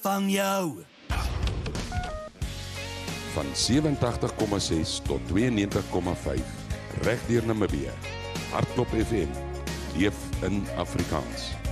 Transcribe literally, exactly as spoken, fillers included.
van jou. Van sewentig komma ses tot tweeënnegentig komma vyf, reg deur Namibië. Hardklop F M, leef in Afrikaans.